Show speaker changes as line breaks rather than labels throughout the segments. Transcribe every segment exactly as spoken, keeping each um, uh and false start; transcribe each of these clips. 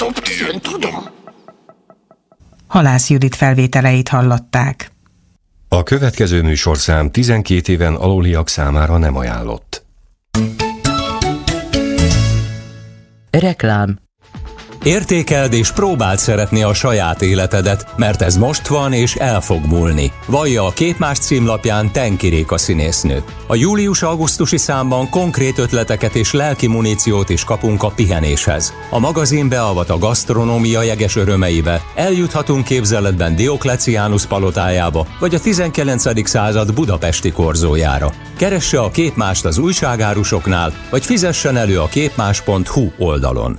Én tudom.
Halász Judit felvételeit hallották.
A következő műsorszám tizenkét éven aluliak számára nem ajánlott.
Reklám.
Értékeld és próbáld szeretni a saját életedet, mert ez most van és el fog múlni. Vallja a Képmás címlapján Tenki Réka színésznő. A július-augusztusi számban konkrét ötleteket és lelki muníciót is kapunk a pihenéshez. A magazin beavat a gasztronómia jeges örömeibe, eljuthatunk képzeletben Diokleciánus palotájába, vagy a tizenkilencedik század budapesti korzójára. Keresse a Képmást az újságárusoknál, vagy fizessen elő a képmás pont hu oldalon.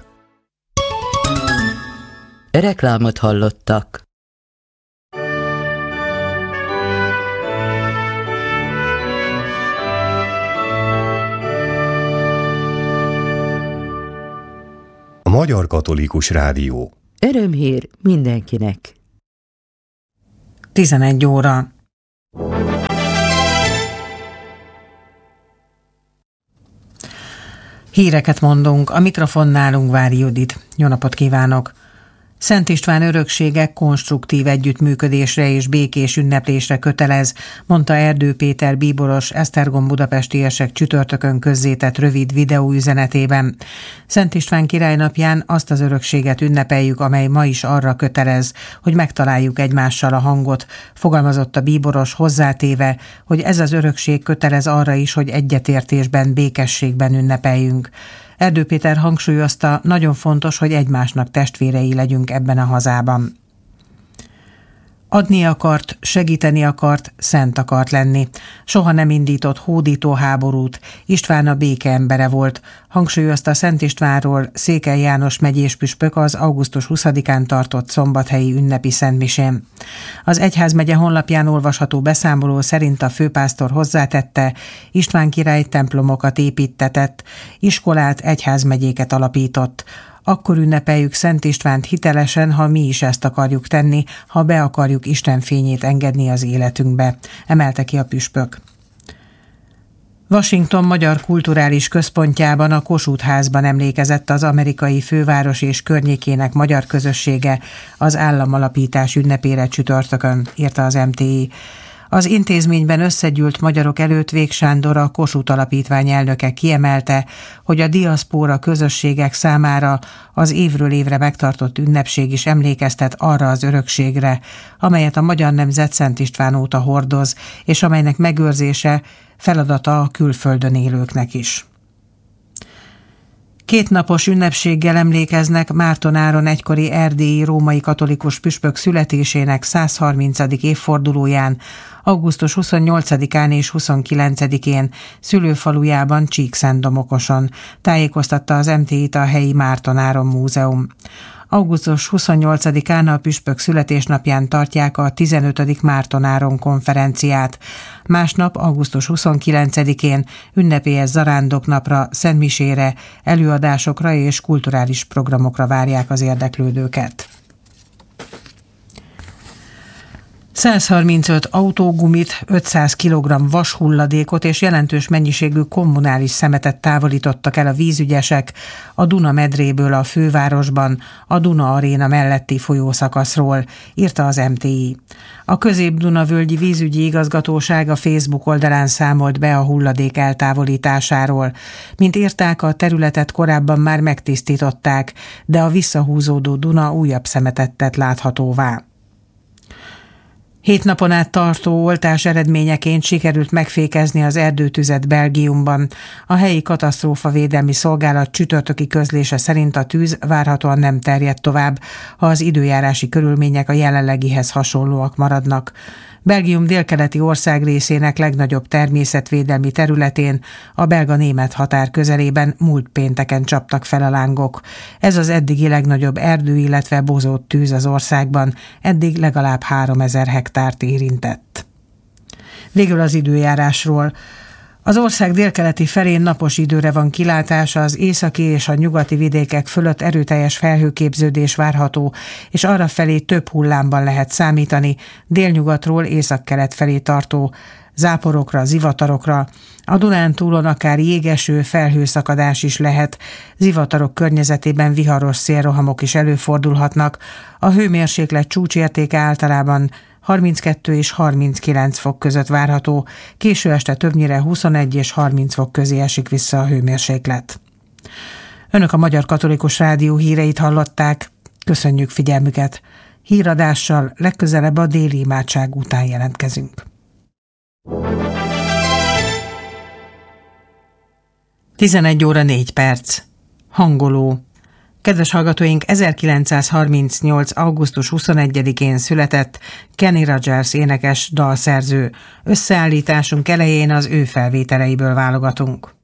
Reklámot hallottak.
A Magyar Katolikus Rádió.
Örömhír mindenkinek.
tizenegy óra. Híreket mondunk, a mikrofonnál Ungvári Judit. Jó napot kívánok! Szent István öröksége konstruktív együttműködésre és békés ünneplésre kötelez, mondta Erdő Péter bíboros Esztergom budapestiesek csütörtökön közzétett rövid videóüzenetében. Szent István király napján azt az örökséget ünnepeljük, amely ma is arra kötelez, hogy megtaláljuk egymással a hangot, fogalmazott a bíboros hozzátéve, hogy ez az örökség kötelez arra is, hogy egyetértésben, békességben ünnepeljünk. Erdő Péter hangsúlyozta, nagyon fontos, hogy egymásnak testvérei legyünk ebben a hazában. Adni akart, segíteni akart, szent akart lenni. Soha nem indított hódító háborút, István a béke embere volt, hangsúlyozta Szent Istvánról Székely János megyéspüspök az augusztus huszadikán tartott szombathelyi ünnepi szentmisén. Az egyházmegye honlapján olvasható beszámoló szerint a főpásztor hozzátette, István király templomokat építtetett, iskolát, egyházmegyéket alapított. Akkor ünnepeljük Szent Istvánt hitelesen, ha mi is ezt akarjuk tenni, ha be akarjuk Isten fényét engedni az életünkbe, emelte ki a püspök. Washington Magyar Kulturális Központjában a Kossuth Házban emlékezett az amerikai főváros és környékének magyar közössége az államalapítás ünnepére csütörtökön, írta az em té i. Az intézményben összegyűlt magyarok előtt Vég Sándor, a Kossuth Alapítvány elnöke kiemelte, hogy a diaszpóra közösségek számára az évről évre megtartott ünnepség is emlékeztet arra az örökségre, amelyet a magyar nemzet Szent István óta hordoz, és amelynek megőrzése feladata a külföldön élőknek is. Kétnapos ünnepséggel emlékeznek Márton-Áron egykori erdélyi római katolikus püspök születésének százharmincadik évfordulóján, augusztus huszonnyolcadikán és huszonkilencedikén szülőfalujában Csíkszentdomokoson, tájékoztatta az em té i-t a helyi Márton-Áron Múzeum. augusztus huszonnyolcadikán a püspök születésnapján tartják a tizenötödik Márton-Áron konferenciát. Másnap, augusztus huszonkilencedikén ünnepélyes zarándoknapra, szentmisére, előadásokra és kulturális programokra várják az érdeklődőket. százharmincöt autógumit, ötszáz kilogramm vashulladékot és jelentős mennyiségű kommunális szemetet távolítottak el a vízügyesek a Duna medréből a fővárosban, a Duna Aréna melletti folyószakaszról, írta az em té i. A Közép-Duna-völgyi vízügyi igazgatóság a Facebook oldalán számolt be a hulladék eltávolításáról. Mint írták, a területet korábban már megtisztították, de a visszahúzódó Duna újabb szemetet tett láthatóvá. Hét napon át tartó oltás eredményeként sikerült megfékezni az erdőtüzet Belgiumban. A helyi katasztrófavédelmi szolgálat csütörtöki közlése szerint a tűz várhatóan nem terjed tovább, ha az időjárási körülmények a jelenlegihez hasonlóak maradnak. Belgium délkeleti országrészének legnagyobb természetvédelmi területén, a belga-német határ közelében múlt pénteken csaptak fel a lángok. Ez az eddigi legnagyobb erdő, illetve bozót tűz az országban, eddig legalább háromezer hektárt érintett. Végül az időjárásról. Az ország délkeleti felén napos időre van kilátása, az északi és a nyugati vidékek fölött erőteljes felhőképződés várható, és arra felé több hullámban lehet számítani, délnyugatról északkelet felé tartó záporokra, zivatarokra. A Dunántúlon akár jégeső, felhőszakadás is lehet, zivatarok környezetében viharos szélrohamok is előfordulhatnak. A hőmérséklet csúcsértéke általában harminckettő és harminckilenc fok között várható, késő este többnyire huszonegy és harminc fok közé esik vissza a hőmérséklet. Önök a Magyar Katolikus Rádió híreit hallották, köszönjük figyelmüket. Híradással legközelebb a déli imádság után jelentkezünk. tizenegy óra négy perc. Hangoló. Kedves hallgatóink, ezerkilencszázharmincnyolc. augusztus huszonegyedikén született Kenny Rogers énekes dalszerző. Összeállításunk elején az ő felvételeiből válogatunk.